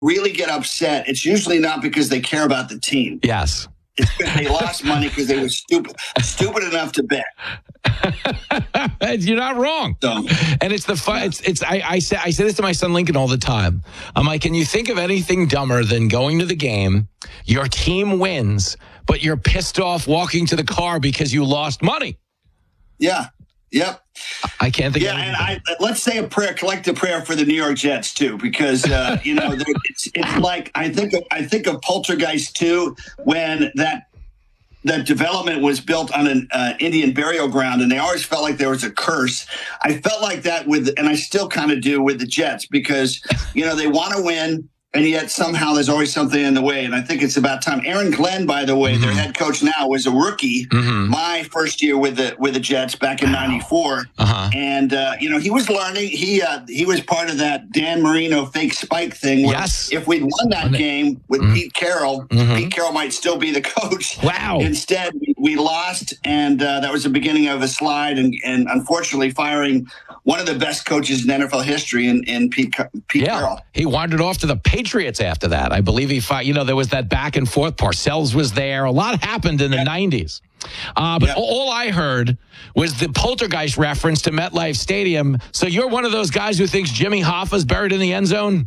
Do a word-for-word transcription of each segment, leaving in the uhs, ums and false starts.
really get upset, it's usually not because they care about the team. Yes. It's because they lost money because they were stupid, stupid enough to bet. You're not wrong. So, and it's the fun. It's it's. I I say I say this to my son Lincoln all the time. I'm like, can you think of anything dumber than going to the game? Your team wins, but you're pissed off walking to the car because you lost money. Yeah. Yep. I can't think. Yeah, of and I let's say a prayer, collective prayer for the New York Jets too, because uh, you know it's it's like I think of, I think of Poltergeist two when that that development was built on an uh, Indian burial ground, and they always felt like there was a curse. I felt like that with, and I still kind of do with the Jets because you know they want to win. And yet somehow there's always something in the way. And I think it's about time. Aaron Glenn, by the way, mm-hmm. their head coach now, was a rookie mm-hmm. my first year with the with the Jets back in ninety-four. Uh-huh. And, uh, you know, he was learning. He uh, he was part of that Dan Marino fake spike thing. Where yes. If we'd won that game with mm-hmm. Pete Carroll, mm-hmm. Pete Carroll might still be the coach. Wow. Instead, we lost. And uh, that was the beginning of a slide. And, and unfortunately, firing one of the best coaches in N F L history in, in Pete, Pete yeah. Carroll. He wandered off to the Patriots after that. I believe he fought, you know, there was that back and forth. Parcells was there. A lot happened in the yeah. nineties. Uh, but yeah. all I heard was the Poltergeist reference to MetLife Stadium. So you're one of those guys who thinks Jimmy Hoffa's buried in the end zone?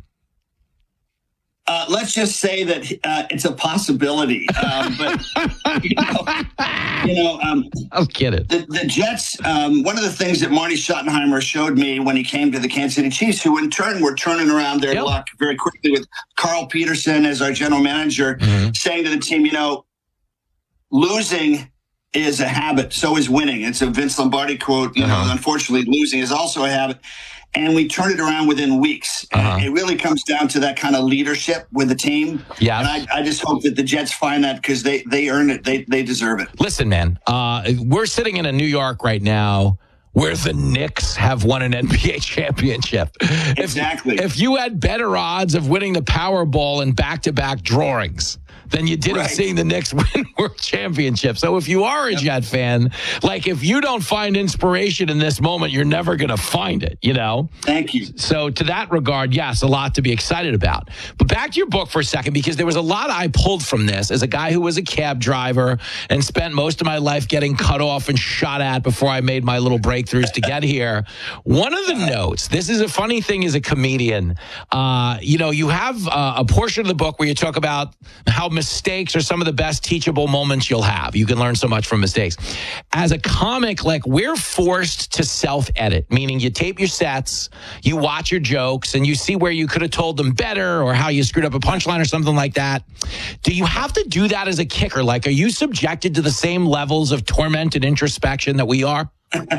Uh, let's just say that uh, it's a possibility. Um, but, you know, you know um, I'll get it. The, the Jets, um, one of the things that Marty Schottenheimer showed me when he came to the Kansas City Chiefs, who in turn were turning around their yep. luck very quickly with Carl Peterson as our general manager, mm-hmm. saying to the team, you know, losing is a habit, so is winning. It's a Vince Lombardi quote. You uh-huh. know, unfortunately, losing is also a habit. And we turned it around within weeks. Uh-huh. It really comes down to that kind of leadership with the team. Yeah. And I, I just hope that the Jets find that because they, they earn it. They they deserve it. Listen, man, uh, we're sitting in a New York right now where the Knicks have won an N B A championship. Exactly. If, if you had better odds of winning the Powerball in back-to-back drawings than you did right. of seeing the Knicks win World Championship. So if you are a yep. Jet fan, like if you don't find inspiration in this moment, you're never going to find it, you know? Thank you. So to that regard, yes, a lot to be excited about. But back to your book for a second, because there was a lot I pulled from this as a guy who was a cab driver and spent most of my life getting cut off and shot at before I made my little breakthroughs to get here. One of the notes, this is a funny thing as a comedian, uh, you know, you have uh, a portion of the book where you talk about how mistakes are some of the best teachable moments you'll have. You can learn so much from mistakes. As a comic, like we're forced to self-edit, meaning you tape your sets, you watch your jokes, and you see where you could have told them better or how you screwed up a punchline or something like that. Do you have to do that as a kicker? Like, are you subjected to the same levels of torment and introspection that we are?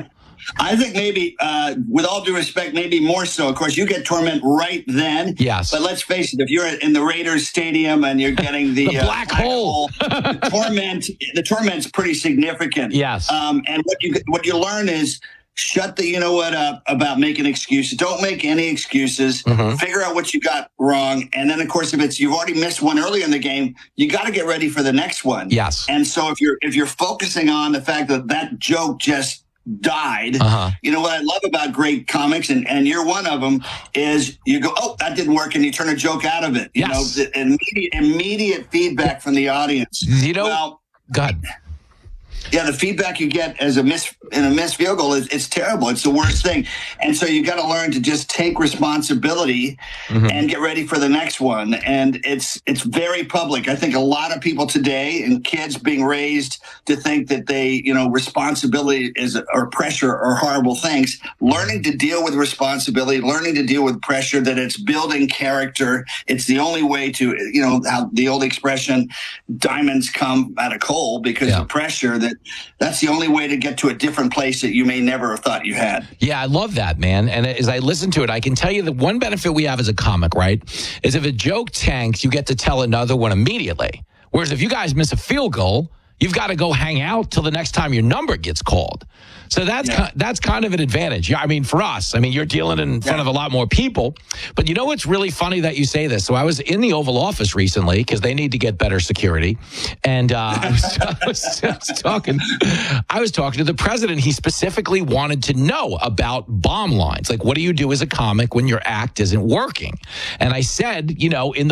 I think maybe, uh, with all due respect, maybe more so. Of course, you get torment right then. Yes. But let's face it, if you're in the Raiders stadium and you're getting the, the uh, black, black hole, hole the torment, the torment's pretty significant. Yes. Um, and what you what you learn is shut the you know what up about making excuses. Don't make any excuses. Mm-hmm. Figure out what you got wrong, and then of course, if it's you've already missed one earlier in the game, you got to get ready for the next one. Yes. And so if you're if you're focusing on the fact that that joke just died. Uh-huh. You know what I love about great comics, and, and you're one of them, is you go, oh, that didn't work, and you turn a joke out of it. You yes. know, the immediate, immediate feedback from the audience. You know, well, God. Yeah, the feedback you get as a miss in a missed field goal is it's terrible. It's the worst thing. And so you got to learn to just take responsibility mm-hmm. and get ready for the next one. And it's it's very public. I think a lot of people today and kids being raised to think that they, you know, responsibility is or pressure are horrible things. Learning to deal with responsibility, learning to deal with pressure, that it's building character. It's the only way to, you know, how the old expression, diamonds come out of coal because yeah. of pressure, that that's the only way to get to a different place that you may never have thought you had. Yeah, I love that, man. And as I listen to it, I can tell you that one benefit we have as a comic, right, is if a joke tanks, you get to tell another one immediately. Whereas if you guys miss a field goal, you've got to go hang out till the next time your number gets called. So that's yeah. kind, that's kind of an advantage. I mean, for us, I mean, you're dealing in front yeah. of a lot more people. But you know what's really funny that you say this? So I was in the Oval Office recently because they need to get better security. And uh, I, was, I, was, I was talking I was talking to the president. He specifically wanted to know about bomb lines. Like, what do you do as a comic when your act isn't working? And I said, you know, in the